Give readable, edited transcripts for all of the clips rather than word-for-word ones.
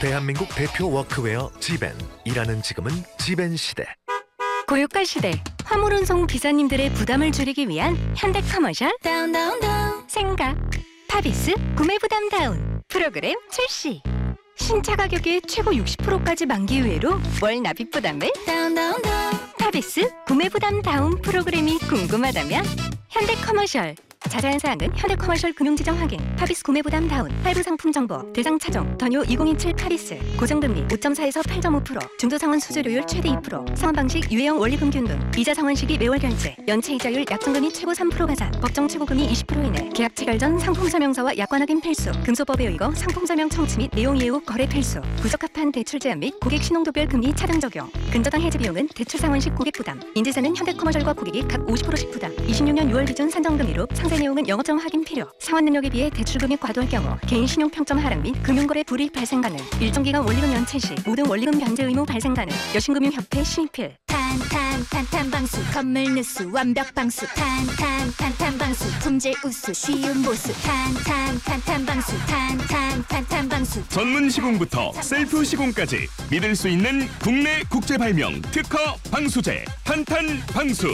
대한민국 대표 워크웨어 지벤. 일하는 지금은 지벤 시대. 고유가 시대, 화물 운송 기사님들의 부담을 줄이기 위한 현대커머셜 생각 파비스 구매 부담 다운 프로그램 출시. 신차 가격의 최고 60%까지 만기 후회로 월 납입 부담을 파비스 구매 부담 다운 프로그램이 궁금하다면 현대커머셜. 자세한 사항은 현대커머셜 금융지정 확인, 파비스 구매 부담 다운, 할부 상품 정보, 대상 차종, 더뉴 2027 파비스, 고정금리 5.4에서 8.5%, 중도상환 수수료율 최대 2%, 상환 방식 유예형 원리금균 등, 이자 상환 시기 매월 결제, 연체 이자율 약정금리 최고 3% 가산, 법정 최고금리 20% 이내, 계약 체결 전 상품 설명서와 약관 확인 필수, 금소법에 의거 상품 설명 청취 및 내용 이해 후 거래 필수, 부적합한 대출 제한 및 고객 신용도별 금리 차등 적용, 근저당 해지 비용은 대출 상환 시 고객 부담, 인지세는 현대커머셜과 고객이 각 50%씩 부담, 26년 6월 기준 산정금리로 상세 내용은 영업점 확인 필요. 상환 능력에 비해 대출 금액 과도할 경우 개인 신용 평점 하락 및 금융거래 불이익 발생 가능. 일정 기간 원리금 연체 시 모든 원리금 변제 의무 발생 가능. 여신금융협회 신입필. 탄탄 방수 건물 누수 완벽 방수 탄탄 방수 품질 우수 쉬운 보수 탄탄 방수 탄탄 방수. 전문 시공부터 셀프 시공까지 믿을 수 있는 국내 국제 발명 특허 방수제 탄탄 방수.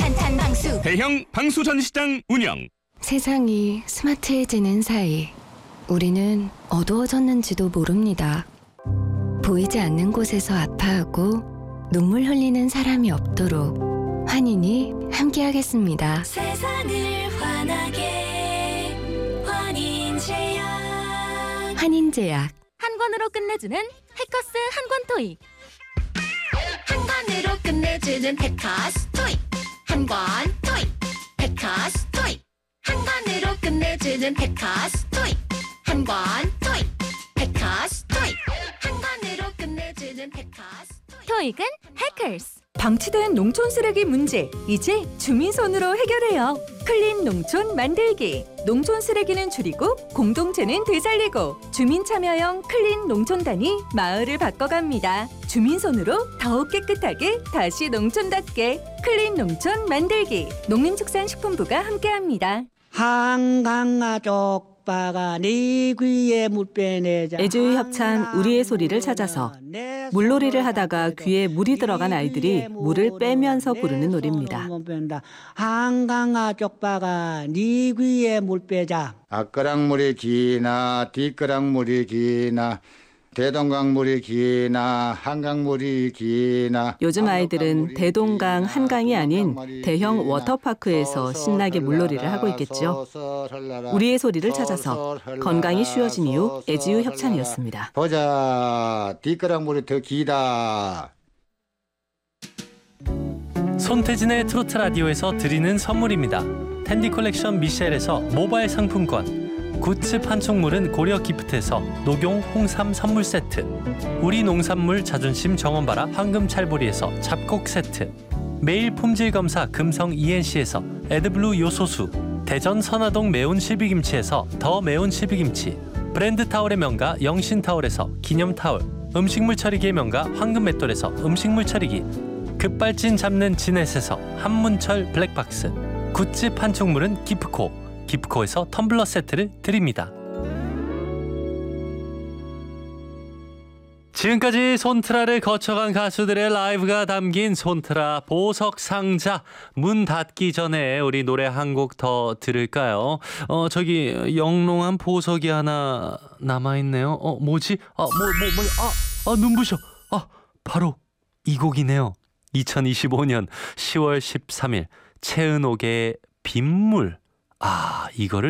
대형 방수 전시장 운영. 세상이 스마트해지는 사이 우리는 어두워졌는지도 모릅니다. 보이지 않는 곳에서 아파하고 눈물 흘리는 사람이 없도록 환인이 함께하겠습니다. 세상을 환하게 환인제약. 환인제약. 한 권으로 끝내주는 해커스 한권 토익. 한 권으로 끝내주는 해커스 토익. 한 권 토익. 해커스 토익. 한 권으로 끝내주는 해커스 토익. 한 권 토익. 해커스 토익. 한 권으로 끝내주는 해커스 토익은 해커스. 방치된 농촌 쓰레기 문제, 이제 주민손으로 해결해요. 클린 농촌 만들기. 농촌 쓰레기는 줄이고 공동체는 되살리고 주민 참여형 클린 농촌단이 마을을 바꿔갑니다. 주민손으로 더욱 깨끗하게 다시 농촌답게. 클린 농촌 만들기. 농림축산식품부가 함께합니다. 한강아 족바가 네 귀에 물 빼내자. 애주의 협찬 우리의 소리를 찾아서 물놀이를 하다가 귀에 물이 들어간 아이들이 물을 빼면서 부르는 노래입니다. 한강아 족바가 네 귀에 물 빼자. 앞가락물이 기나 뒷가락물이 기나 대동강물이 기나 한강물이 기나. 요즘 아이들은 대동강, 한강이 아닌 대형 워터파크에서 신나게 물놀이를 하고 있겠죠. 우리의 소리를 찾아서 건강이 쉬워진 이유 애지유 협찬이었습니다. 보자, 뒷가락물이 더 기다. 손태진의 트로트 라디오에서 드리는 선물입니다. 텐디 컬렉션 미셸에서 모바일 상품권, 굿즈 판촉물은 고려 기프트에서 녹용 홍삼 선물 세트, 우리 농산물 자존심 정원바라 황금찰보리에서 잡곡 세트, 매일 품질 검사 금성 ENC에서 에드블루 요소수, 대전 선화동 매운 실비김치에서 더 매운 실비김치, 브랜드 타올의 명가 영신타올에서 기념타올, 음식물 처리기의 명가 황금맷돌에서 음식물 처리기, 급발진 잡는 지넷에서 한문철 블랙박스, 굿즈 판촉물은 기프코, 기프코에서 텀블러 세트를 드립니다. 지금까지 손트라를 거쳐간 가수들의 라이브가 담긴 손트라 보석상자. 문 닫기 전에 우리 노래 한 곡 더 들을까요? 저기 영롱한 보석이 하나 남아있네요. 뭐지? 눈부셔. 바로 이 곡이네요. 2025년 10월 13일 최은옥의 빗물. 이거를